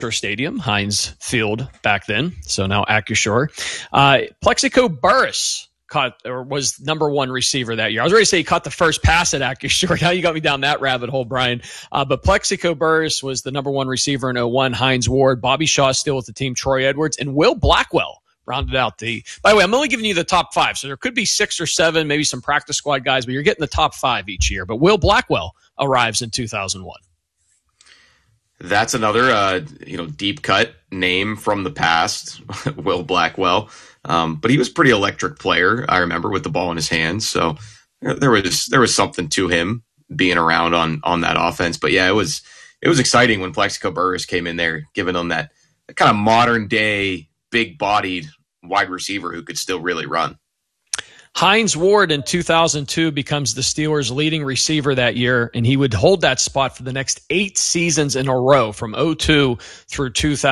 Stadium, Heinz Field back then, so now Acrisure. Plexico Burress was number one receiver that year. I was ready to say he caught the first pass at Acrisure. Now you got me down that rabbit hole, Brian. But Plexico Burress was the number one receiver in 01. Heinz Ward, Bobby Shaw still with the team, Troy Edwards, and Will Blackwell rounded out the. By the way, I'm only giving you the top five, so there could be 6 or 7, maybe some practice squad guys, but you're getting the top 5 each year. But Will Blackwell arrives in 2001. That's another, deep cut name from the past, Will Blackwell. But he was a pretty electric player, I remember, with the ball in his hands. So there was something to him being around on that offense. But yeah, it was exciting when Plexico Burress came in there, giving them that kind of modern day, big bodied wide receiver who could still really run. Heinz Ward in 2002 becomes the Steelers' leading receiver that year, and he would hold that spot for the next 8 seasons in a row from 02 through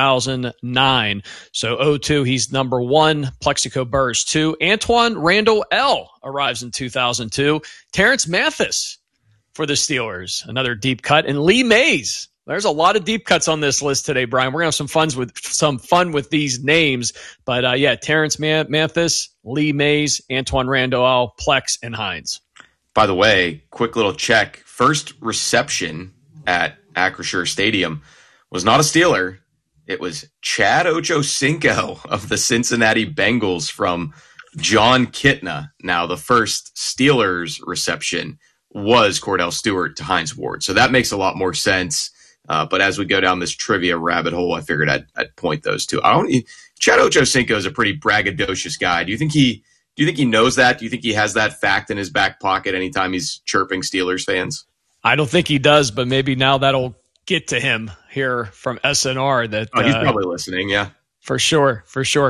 2009. So 02, he's number 1, Plexico Burress 2. Antoine Randall L. arrives in 2002. Terrence Mathis for the Steelers, another deep cut. And Lee Mays. There's a lot of deep cuts on this list today, Brian. We're going to have some fun with these names. But, Terrence Mathis, Lee Mays, Antoine Randall, Plex, and Heinz. By the way, quick little check. First reception at Acrisure Stadium was not a Steeler. It was Chad Ochocinco of the Cincinnati Bengals from John Kitna. Now, the first Steelers reception was Cordell Stewart to Heinz Ward. So that makes a lot more sense. But as we go down this trivia rabbit hole, I figured I'd point those two. Chad Ochocinco is a pretty braggadocious guy. Do you think he knows that? Do you think he has that fact in his back pocket anytime he's chirping Steelers fans? I don't think he does, but maybe now that'll get to him here from SNR. He's probably listening, yeah. For sure.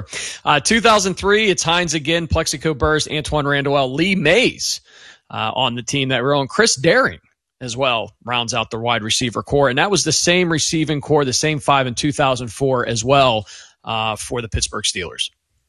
2003, it's Heinz again, Plexico Burress, Antoine Randall, Lee Mays on the team that we're on. Chris Daring as well rounds out the wide receiver core. And that was the same receiving core, the same 5 in 2004 as well for the Pittsburgh Steelers.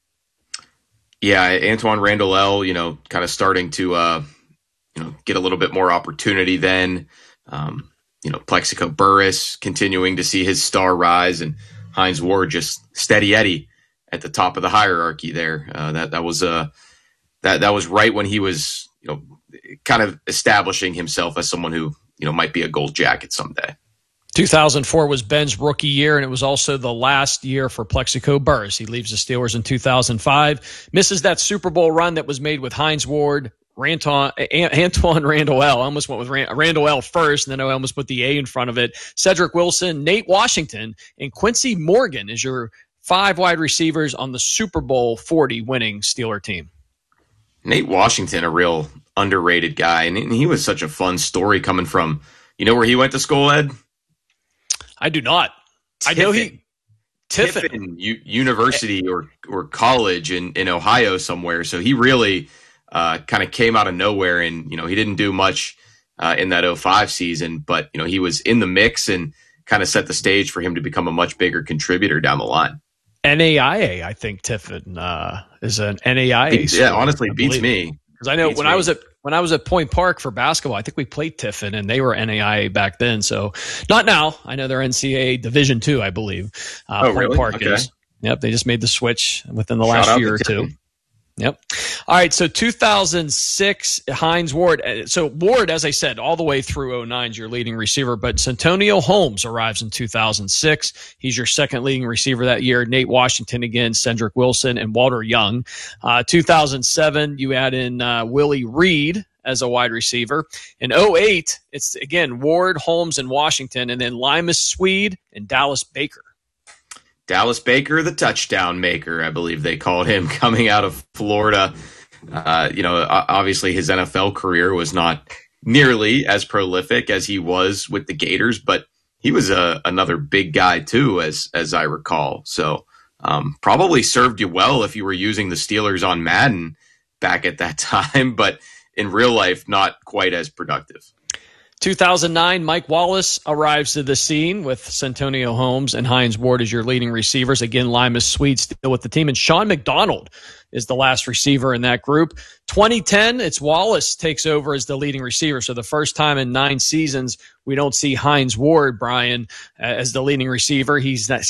Yeah, Antoine Randall L., kind of starting to, get a little bit more opportunity then. Plexico Burress continuing to see his star rise, and Heinz Ward just steady Eddie at the top of the hierarchy there. That was right when he was, kind of establishing himself as someone who, might be a gold jacket someday. 2004 was Ben's rookie year, and it was also the last year for Plexico Burress. He leaves the Steelers in 2005, misses that Super Bowl run that was made with Heinz Ward, Antoine Randall L. I almost went with Randall L. first, and then I almost put the A in front of it. Cedric Wilson, Nate Washington, and Quincy Morgan is your 5 wide receivers on the Super Bowl 40 winning Steeler team. Nate Washington, a real underrated guy, and he was such a fun story coming from, where he went to school, Ed? I do not. Tiffin. I know Tiffin University or college in Ohio somewhere. So he really kind of came out of nowhere, and he didn't do much in that 05 season, but he was in the mix and kind of set the stage for him to become a much bigger contributor down the line. NAIA, I think Tiffin is an NAIA. Yeah, honestly, beats me. Because I know when I was at Point Park for basketball, I think we played Tiffin, and they were NAIA back then. So not now. I know they're NCAA Division II, I believe. Point really? Park Okay. is. Yep, they just made the switch within the last year or two. Yep. All right, so 2006, Heinz Ward. So Ward, as I said, all the way through 09 is your leading receiver, but Santonio Holmes arrives in 2006. He's your second leading receiver that year. Nate Washington again, Cedric Wilson, and Walter Young. 2007, you add in Willie Reed as a wide receiver. In 08, it's, again, Ward, Holmes, and Washington, and then Limas Swede and Dallas Baker. Dallas Baker, the touchdown maker, I believe they called him, coming out of Florida. Obviously his NFL career was not nearly as prolific as he was with the Gators, but he was another big guy too, as I recall. So probably served you well if you were using the Steelers on Madden back at that time, but in real life, not quite as productive. 2009, Mike Wallace arrives to the scene with Santonio Holmes and Hines Ward as your leading receivers. Again, Limas Sweed still with the team. And Sean McDonald is the last receiver in that group. 2010, it's Wallace takes over as the leading receiver. So the first time in 9 seasons, we don't see Hines Ward, Brian, as the leading receiver. He's